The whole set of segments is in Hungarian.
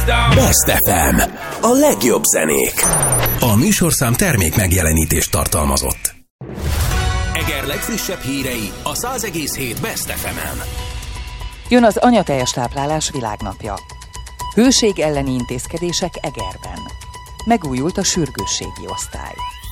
Best FM. A legjobb zenék. A műsorszám termék megjelenítést tartalmazott. Eger legfrissebb hírei a 100,7 Best FM-en. Jön az anyatejes táplálás világnapja. Hőség elleni intézkedések Egerben. Megújult a sürgősségi osztály.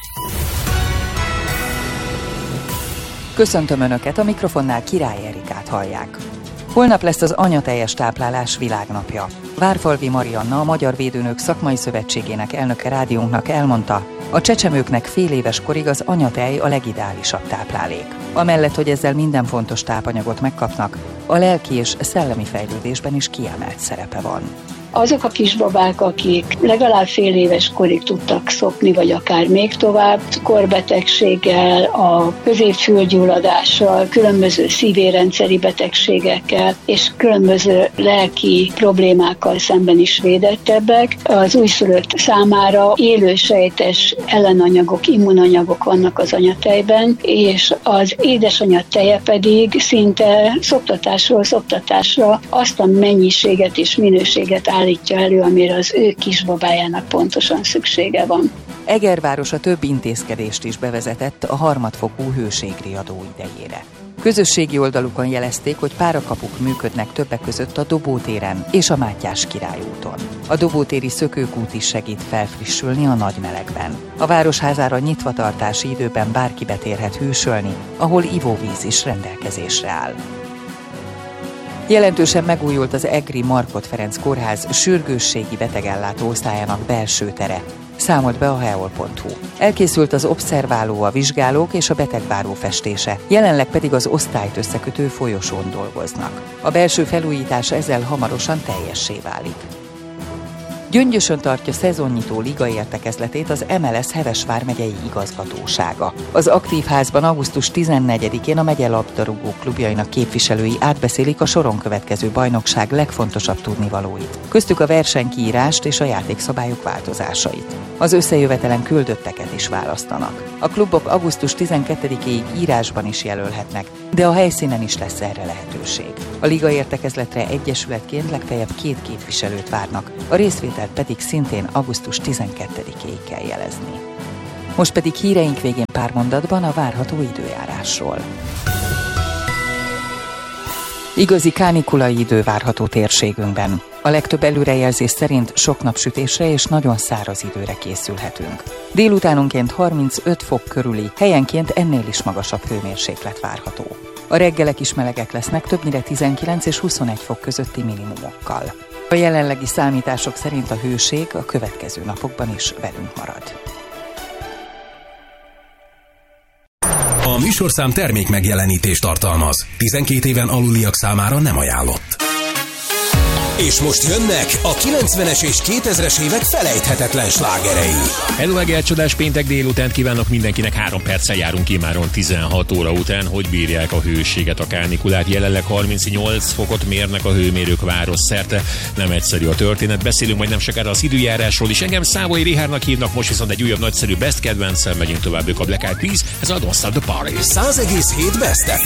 Köszöntöm Önöket, a mikrofonnál Király Erikát hallják. Holnap lesz az anyatejes táplálás világnapja. Várfalvi Marianna, a Magyar Védőnők Szakmai Szövetségének elnöke rádiónknak elmondta, a csecsemőknek fél éves korig az anyatej a legideálisabb táplálék. Amellett, hogy ezzel minden fontos tápanyagot megkapnak, a lelki és szellemi fejlődésben is kiemelt szerepe van. Azok a kisbabák, akik legalább fél éves korig tudtak szopni, vagy akár még tovább, korbetegséggel, a középfülgyulladással, különböző szívérendszeri betegségekkel és különböző lelki problémákkal szemben is védettebbek. Az újszülött számára élősejtes ellenanyagok, immunanyagok vannak az anyatejben, és az édesanyja teje pedig szinte szoptatásról szoptatásra azt a mennyiséget és minőséget állítja elő, amire az ő kisbabájának pontosan szüksége van. Eger városa több intézkedést is bevezetett a harmadfokú hőségriadó idejére. Közösségi oldalukon jelezték, hogy párakapuk működnek többek között a Dobótéren és a Mátyás Király úton. A dobótéri szökőkút is segít felfrissülni a nagy melegben. A városházára nyitvatartási időben bárki betérhet hűsölni, ahol ivóvíz is rendelkezésre áll. Jelentősen megújult az egri Markhot Ferenc Kórház sürgősségi betegellátó osztályának belső tere, számolt be a heol.hu. Elkészült az obszerváló, a vizsgálók és a betegváró festése, jelenleg pedig az osztályt összekötő folyosón dolgoznak. A belső felújítás ezzel hamarosan teljessé válik. Gyöngyösön tartja szezonnyitó liga értekezletét az MLS Heves vármegyei igazgatósága. Az aktív házban augusztus 14-én a megye labdarúgó klubjainak képviselői átbeszélik a soron következő bajnokság legfontosabb tudnivalóit. Köztük a versenykiírást és a játékszabályok változásait. Az összejövetelen küldötteket is választanak. A klubok augusztus 12-ig írásban is jelölhetnek, de a helyszínen is lesz erre lehetőség. A liga értekezletre egyesületként legfeljebb 2 képviselőt várnak, a részvételt pedig szintén augusztus 12-ig kell jelezni. Most pedig híreink végén pár mondatban a várható időjárásról. Igazi kánikulai idő várható térségünkben. A legtöbb előrejelzés szerint sok napsütésre és nagyon száraz időre készülhetünk. Délutánonként 35 fok körüli, helyenként ennél is magasabb hőmérséklet várható. A reggelek is melegek lesznek, többnyire 19 és 21 fok közötti minimumokkal. A jelenlegi számítások szerint a hőség a következő napokban is velünk marad. A műsorszám termék megjelenítést tartalmaz. 12 éven aluliak számára nem ajánlott. És most jönnek a 90-es és 2000-es évek felejthetetlen slágerei. Hello, Eger, csodás péntek délutánt kívánok mindenkinek. 3 perccel járunk imáron 16 óra után. Hogy bírják a hőséget, a kánikulát? Jelenleg 38 fokot mérnek a hőmérők város szerte. Nem egyszerű a történet. Beszélünk majd nem sokára az időjárásról is. Engem Szávai Richardnak hívnak, most viszont egy újabb nagyszerű best kedvencel megyünk tovább. Ők a Black Eyed Peas, ez a Don't Stop the Party. 100,7 Best FM.